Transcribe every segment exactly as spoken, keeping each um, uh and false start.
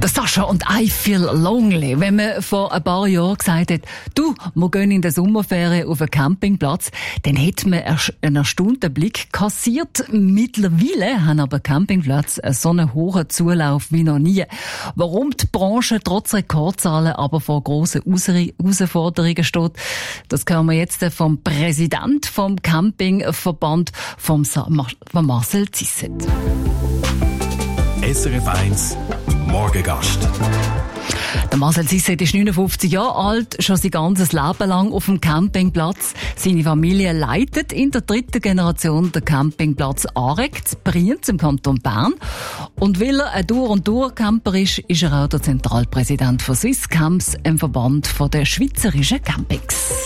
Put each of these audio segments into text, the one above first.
Das Sascha und I Feel Lonely. Wenn man vor ein paar Jahren gesagt hat, du, wir gehen in der Sommerferien auf einen Campingplatz, dann hätte man einen erstaunten Blick kassiert. Mittlerweile haben aber Campingplätze so einen hohen Zulauf wie noch nie. Warum die Branche trotz Rekordzahlen aber vor grossen Herausforderungen steht, das hören wir jetzt vom Präsident vom Campingverband, vom, Sa- vom Marcel Zisset. S R F eins Morgengast. Der Marcel Zisset ist neunundfünfzig Jahre alt, schon sein ganzes Leben lang auf dem Campingplatz. Seine Familie leitet in der dritten Generation den Campingplatz Areck, Brienz im Kanton Bern. Und weil er ein Durch-und-Durch-Camper ist, ist er auch der Zentralpräsident von Swisscamps, einem Verband der schweizerischen Campings.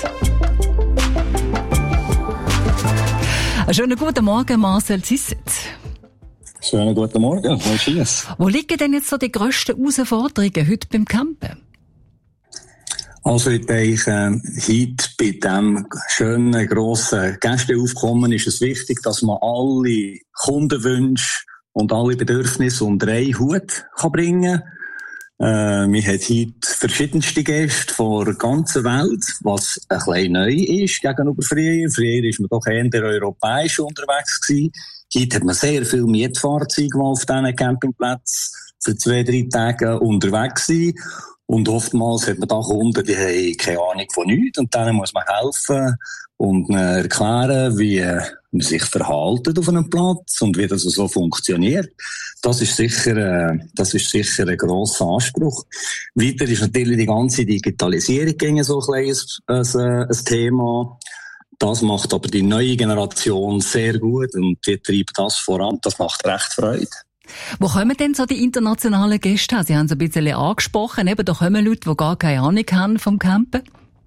Einen schönen guten Morgen, Marcel Zisset. Schönen guten Morgen, Matthias. Wo liegen denn jetzt so die grössten Herausforderungen heute beim Campen? Also ich denke, heute bei diesem schönen, grossen Gästeaufkommen ist es wichtig, dass man alle Kundenwünsche und alle Bedürfnisse unter einen Hut kann bringen kann. Äh, wir haben heute verschiedenste Gäste von der ganzen Welt, was ein bisschen neu ist gegenüber früher. Früher war man doch eher europäisch unterwegs gewesen. Heute hat man sehr viele Mietfahrzeuge, die auf diesen Campingplätzen für zwei, drei Tage unterwegs sind. Und oftmals hat man da Kunden, die haben keine Ahnung von nichts. Und denen muss man helfen und erklären, wie man sich verhält auf einem Platz und wie das so funktioniert. Das ist sicher, äh, das ist sicher ein grosser Anspruch. Weiter ist natürlich die ganze Digitalisierung so ein kleines ein, ein Thema. Das macht aber die neue Generation sehr gut und die treibt das voran. Das macht recht Freude. Wo kommen denn so die internationalen Gäste her? Sie haben es ein bisschen angesprochen. Eben, da kommen Leute, die gar keine Ahnung haben vom Campen.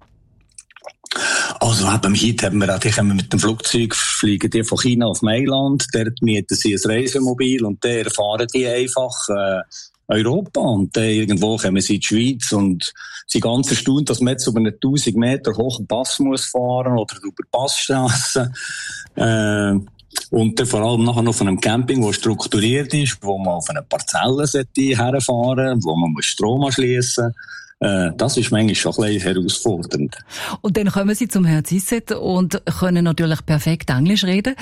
Also eben heute haben wir auch, die kommen mit dem Flugzeug, fliegen die von China auf Mailand, dort mieten sie ein Reisemobil und der erfahren die einfach äh, Europa und dann irgendwo kommen sie in die Schweiz und sind ganz erstaunt, dass man jetzt über einen tausend Meter hohen Pass muss fahren oder über Passstrassen. Äh, und dann vor allem nachher noch von einem Camping, das strukturiert ist, wo man auf eine Parzelle herfahren sollte, wo man Strom anschliessen muss. Äh, das ist manchmal schon ein bisschen herausfordernd. Und dann kommen Sie zum Herrn Zisset und können natürlich perfekt Englisch reden.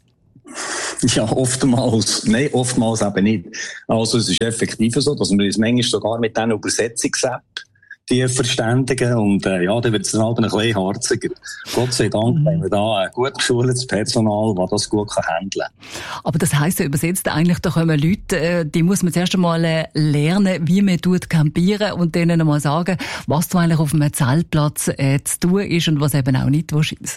Ja, oftmals. Nein, oftmals eben nicht. Also, es ist effektiv so, dass wir uns manchmal sogar mit diesen Übersetzungs-App die verständigen und, äh, ja, dann wird es dann halt ein bisschen harziger. Gott sei Dank haben wir da ein gut geschultes Personal, das das gut handeln kann. Aber das heisst ja übersetzt eigentlich, da kommen Leute, äh, die muss man zuerst einmal äh, lernen, wie man tut campieren und denen einmal sagen, was du eigentlich auf einem Zeltplatz äh, zu tun ist und was eben auch nicht ist.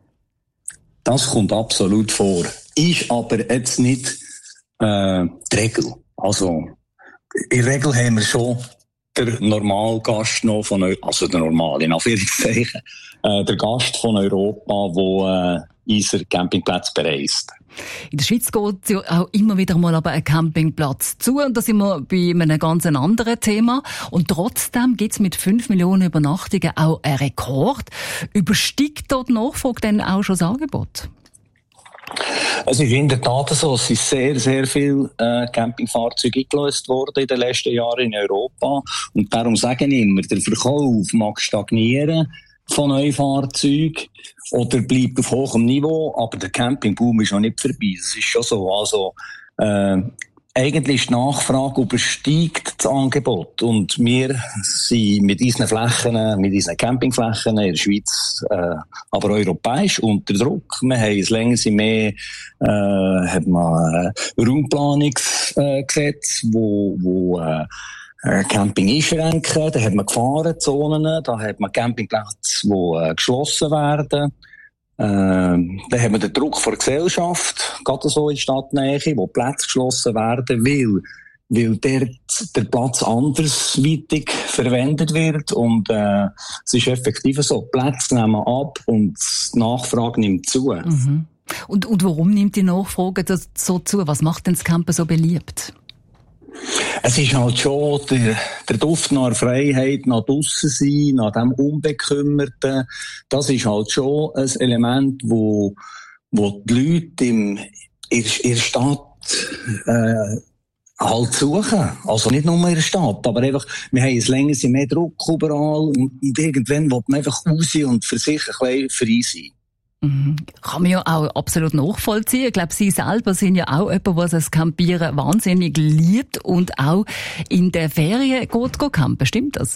Das kommt absolut vor. Ist aber jetzt nicht äh, die Regel. Also, in der Regel haben wir schon der Normalgast noch von Europa, also der Normal, in Anführungszeichen, äh, der Gast von Europa, der äh, unseren Campingplatz bereist. In der Schweiz geht ja auch immer wieder mal aber ein Campingplatz zu und da sind wir bei einem ganz anderen Thema. Und trotzdem gibt es mit fünf Millionen Übernachtungen auch einen Rekord. Übersteigt dort die Nachfrage denn auch schon das Angebot? Es ist in der Tat so, es sind sehr, sehr viele äh, Campingfahrzeuge eingelöst worden in den letzten Jahren in Europa. Und darum sagen ich immer, der Verkauf mag stagnieren von neuen Fahrzeugen oder bleibt auf hohem Niveau, aber der Campingboom ist noch nicht vorbei. Das ist schon so. Also, äh, eigentlich ist die Nachfrage übersteigt das Angebot. Und wir sind mit unseren Flächen, mit unseren Campingflächen in der Schweiz, äh, aber europäisch unter Druck. Wir haben es länger mehr, äh, hat man ein Raumplanungsgesetz, wo, wo, äh, Camping einschränken, da hat man Gefahrenzonen, da hat man Campingplätze, die äh, geschlossen werden. Ähm, dann haben wir den Druck von der Gesellschaft, gerade so in Stadtnähe, wo Plätze geschlossen werden, weil, weil dort der Platz andersweitig verwendet wird und äh, es ist effektiv so, Plätze nehmen ab und die Nachfrage nimmt zu. Mhm. Und, und warum nimmt die Nachfrage so zu? Was macht denn das Campen so beliebt? Es ist halt schon der, der Duft nach Freiheit, nach draussen sein, nach dem Unbekümmerten. Das ist halt schon ein Element, wo, wo die Leute im, in, in der Stadt, äh, halt suchen. Also nicht nur in der Stadt, aber einfach, wir haben es länger, sind mehr Druck überall und, und irgendwann will man einfach raus und für sich ein bisschen frei sein. Mhm. Kann man ja auch absolut nachvollziehen. Ich glaube, Sie selber sind ja auch jemand, der das Campieren wahnsinnig liebt und auch in der Ferien geht, geht campen. Stimmt das?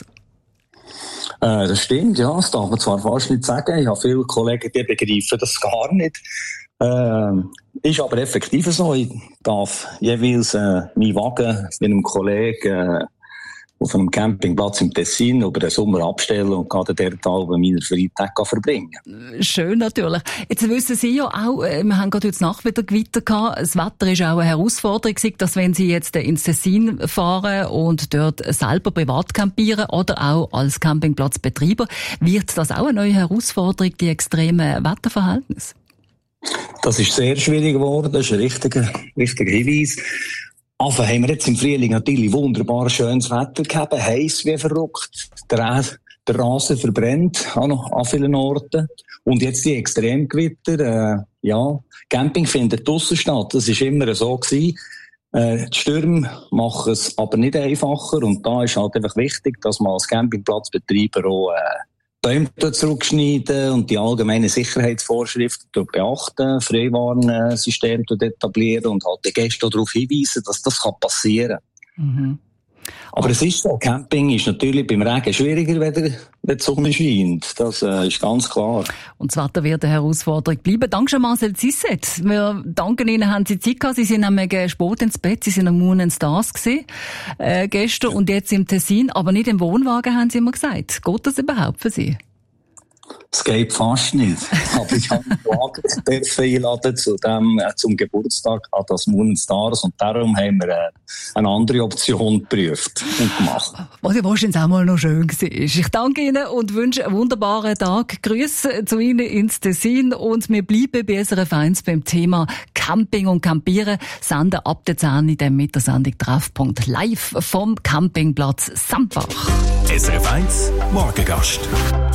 Äh, das stimmt, ja. Das darf man zwar fast nicht sagen. Ich habe viele Kollegen, die begreifen das gar nicht. Äh, ist aber effektiv so. Ich darf jeweils äh, meinen Wagen mit einem Kollegen äh, auf einem Campingplatz im Tessin über den Sommer abstellen und kann dann dort alle meine Freitag verbringen. Schön natürlich. Jetzt wissen Sie ja auch, wir haben gerade jetzt Nacht wieder Gewitter gehabt. Das Wetter ist auch eine Herausforderung, dass wenn Sie jetzt ins Tessin fahren und dort selber privat campieren oder auch als Campingplatzbetreiber, wird das auch eine neue Herausforderung, die extremen Wetterverhältnisse? Das ist sehr schwierig geworden, das ist ein richtiger, richtiger Hinweis. Also haben wir jetzt im Frühling natürlich wunderbar schönes Wetter gehabt, heiß wie verrückt. Der, der Rasen verbrennt an, an vielen Orten. Und jetzt die Extremgewitter, äh, ja, Camping findet draussen statt. Das war immer so gewesen. Äh, die Stürme machen es aber nicht einfacher. Und da ist halt einfach wichtig, dass man als Campingplatzbetreiber auch äh, Bäume zurückschneiden und die allgemeinen Sicherheitsvorschriften beachten, Freiwarnsystem etablieren und halt die Gäste darauf hinweisen, dass das passieren kann. Mhm. Aber es ist so, Camping ist natürlich beim Regen schwieriger, wenn die Sonne scheint. Das äh, ist ganz klar. Und das Wetter wird eine Herausforderung bleiben. Danke, Marcel Zisset. Wir danken Ihnen, haben Sie Zeit gehabt. Sie sind am Sport ins Bett, Sie sind am Moon and Stars gewesen, äh, gestern und jetzt im Tessin, aber nicht im Wohnwagen, haben Sie immer gesagt. Geht das überhaupt für Sie? Es geht fast nicht. Aber ich habe mich eingeladen zu dem, äh, zum Geburtstag an das Moon and Stars und darum haben wir äh, eine andere Option geprüft und gemacht. Was ja wahrscheinlich auch mal noch schön war. Ich danke Ihnen und wünsche einen wunderbaren Tag. Grüße zu Ihnen ins Tessin und wir bleiben bei S R F eins beim Thema Camping und Campieren. Senden ab der zehn in der Mittagssendung Treffpunkt live vom Campingplatz Sandbach. S R F eins Morgengast.